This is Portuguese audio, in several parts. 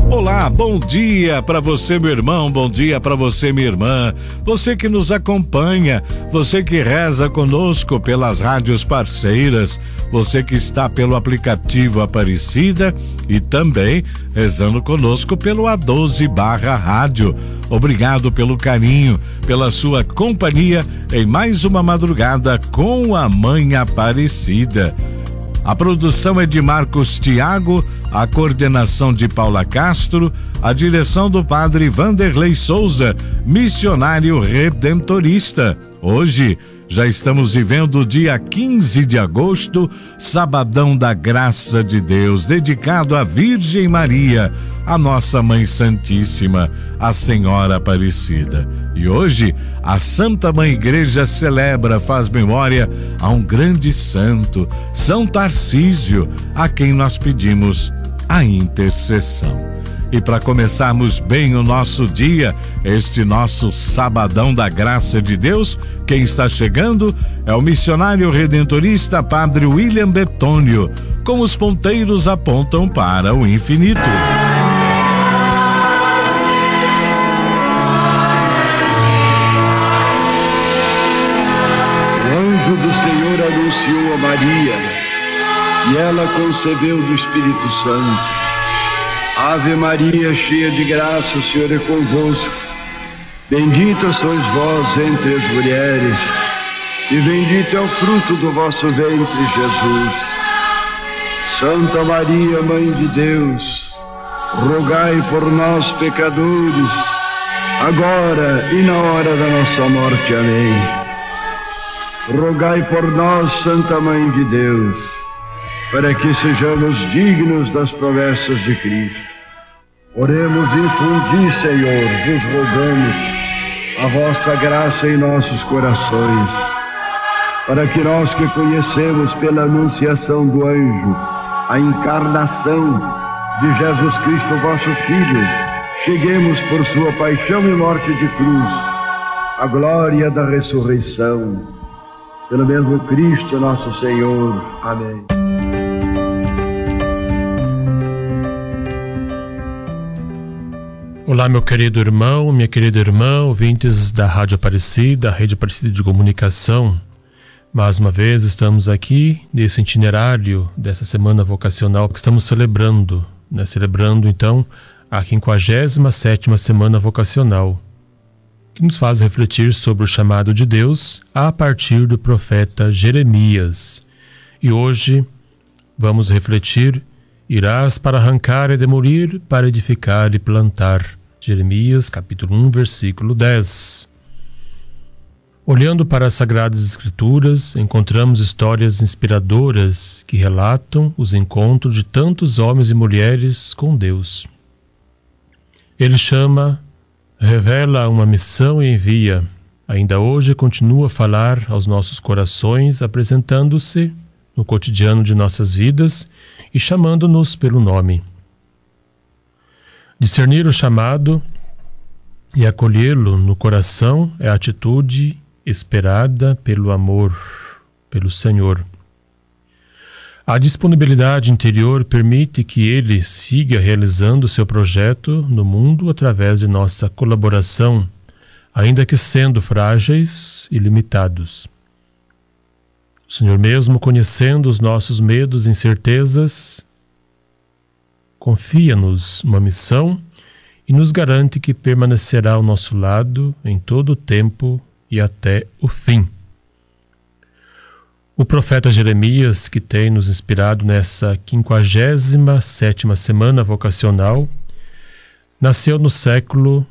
Olá, bom dia para você, meu irmão, bom dia para você, minha irmã, você que nos acompanha, você que reza conosco pelas rádios parceiras, você que está pelo aplicativo Aparecida e também rezando conosco pelo A12/rádio. Obrigado pelo carinho, pela sua companhia em mais uma madrugada com a Mãe Aparecida. A produção é de Marcos Thiago, a coordenação de Paula Castro, a direção do padre Vanderlei Souza, missionário redentorista. Hoje já estamos vivendo o dia 15 de agosto, sabadão da graça de Deus, dedicado à Virgem Maria, a nossa Mãe Santíssima, a Senhora Aparecida. E hoje, a Santa Mãe Igreja faz memória a um grande santo, São Tarcísio, a quem nós pedimos a intercessão. E para começarmos bem o nosso dia, este nosso sabadão da graça de Deus, quem está chegando é o missionário redentorista Padre William Betônio, com os ponteiros apontam para o infinito. Do Senhor anunciou a Maria, e ela concebeu do Espírito Santo. Ave Maria, cheia de graça, o Senhor é convosco. Bendita sois vós entre as mulheres, e bendito é o fruto do vosso ventre, Jesus. Santa Maria, Mãe de Deus, rogai por nós, pecadores, agora e na hora da nossa morte. Amém. Rogai por nós, Santa Mãe de Deus, para que sejamos dignos das promessas de Cristo. Oremos, infundi, Senhor, vos rogamos a vossa graça em nossos corações, para que nós que conhecemos pela anunciação do anjo a encarnação de Jesus Cristo, vosso Filho, cheguemos por sua paixão e morte de cruz à glória da ressurreição. Pelo mesmo Cristo nosso Senhor. Amém. Olá, meu querido irmão, minha querida irmã, ouvintes da Rádio Aparecida, a Rede Aparecida de Comunicação. Mais uma vez estamos aqui nesse itinerário dessa semana vocacional que estamos celebrando, Celebrando então a 57ª Semana Vocacional, que nos faz refletir sobre o chamado de Deus a partir do profeta Jeremias. E hoje vamos refletir: irás para arrancar e demolir, para edificar e plantar. Jeremias, capítulo 1, versículo 10. Olhando para as Sagradas Escrituras, encontramos histórias inspiradoras que relatam os encontros de tantos homens e mulheres com Deus. Ele chama, revela uma missão e envia. Ainda hoje continua a falar aos nossos corações, apresentando-se no cotidiano de nossas vidas e chamando-nos pelo nome. Discernir o chamado e acolhê-lo no coração é a atitude esperada pelo amor, pelo Senhor. A disponibilidade interior permite que Ele siga realizando seu projeto no mundo através de nossa colaboração, ainda que sendo frágeis e limitados. O Senhor mesmo, conhecendo os nossos medos e incertezas, confia-nos uma missão e nos garante que permanecerá ao nosso lado em todo o tempo e até o fim. O profeta Jeremias, que tem nos inspirado nessa 57ª Semana Vocacional, nasceu no século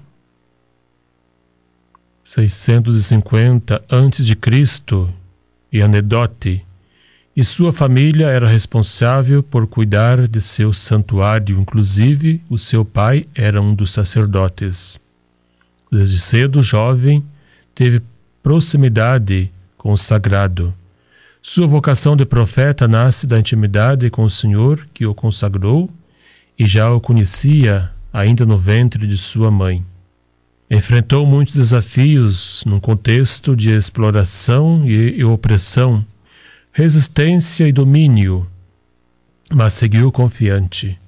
650 a.C. em Anedote, e sua família era responsável por cuidar de seu santuário, inclusive o seu pai era um dos sacerdotes. Desde cedo, jovem, teve proximidade com o sagrado. Sua vocação de profeta nasce da intimidade com o Senhor, que o consagrou, e já o conhecia ainda no ventre de sua mãe. Enfrentou muitos desafios num contexto de exploração e opressão, resistência e domínio, mas seguiu confiante.